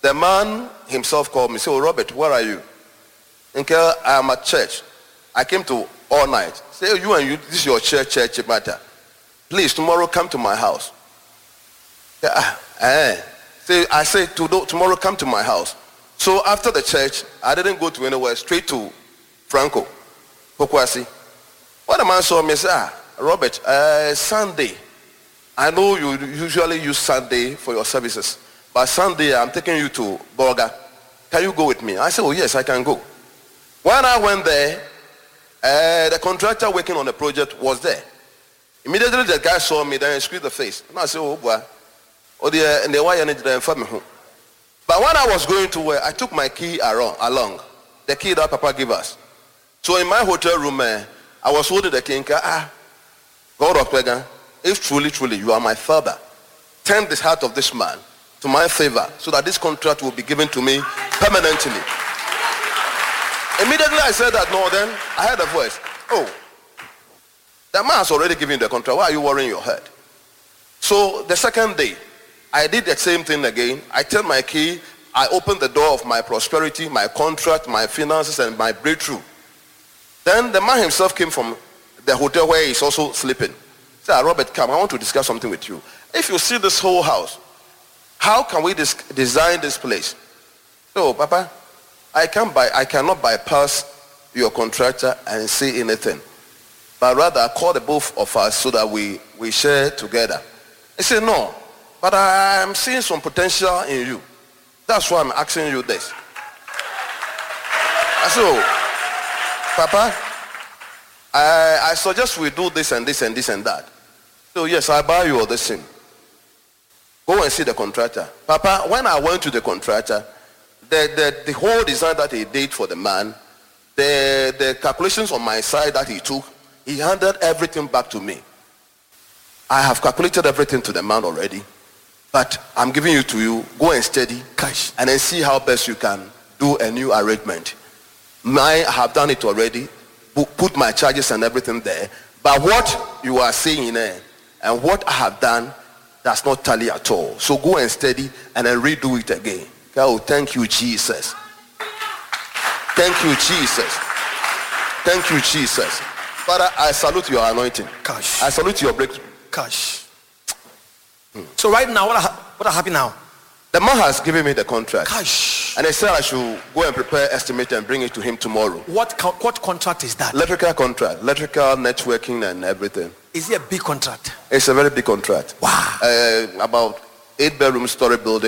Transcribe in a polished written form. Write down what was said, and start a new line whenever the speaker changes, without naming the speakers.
The man himself called me. Said, "Oh, Robert, where are you?" I am at church. I came to all night. Say, "Oh, you, this is your church matter. Please, tomorrow come to my house." Say, I say, "Tomorrow come to my house." So after the church, I didn't go to anywhere, straight to Franco, Pokwasi. When the man saw me, said, "Robert, Sunday. I know you usually use Sunday for your services, but Sunday I'm taking you to Borga. Can you go with me?" I said, "Oh yes, I can go." When I went there, the contractor working on the project was there. Immediately the guy saw me, then he squeezed the face. And I said, "Oh boy, and the wire need to inform me." But when I was going to where, I took my key along, the key that Papa gave us. So in my hotel room, I was holding the key. God of Pega, if truly you are my father, turn this heart of this man to my favor, so that this contract will be given to me permanently. Immediately I said that. No, then I heard a voice. "Oh, that man has already given the contract. Why are you worrying your head?" So the second day, I did the same thing again. I turned my key. I opened the door of my prosperity, my contract, my finances, and my breakthrough. Then the man himself came from the hotel where he's also sleeping. He said, "Robert, come. I want to discuss something with you. If you see this whole house, how can we design this place?" "So, Papa, I cannot bypass your contractor and say anything, but rather call the both of us so that we share together." He said, "No, but I am seeing some potential in you. That's why I'm asking you this." I said, "Oh, Papa, I suggest we do this and this and this and that." So yes, I buy you all this thing. Go and see the contractor. Papa, when I went to the contractor, the whole design that he did for the man, the calculations on my side that he took, he handed everything back to me. I have calculated everything to the man already, but I'm giving it to you. Go and study cash and then see how best you can do a new arrangement. I have done it already, put my charges and everything there, but what you are saying there and what I have done does not tally at all. So go and study and then redo it again." Oh, thank you, Jesus. Thank you, Jesus. Thank you, Jesus. Father, I salute your anointing.
Cash.
I salute your breakthrough.
Cash. So right now, what happened now?
The man has given me the contract.
Cash.
And he said I should go and prepare estimate and bring it to him tomorrow.
What contract is that?
Electrical contract, electrical networking and everything.
Is it a big contract?
It's a very big contract.
Wow.
About 8-bedroom story building.